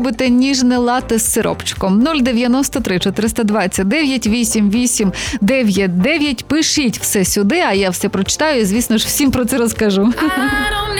Робите ніжне лате з сиропчиком. 093 429 8899. Пишіть все сюди, а я все прочитаю і, звісно ж, всім про це розкажу.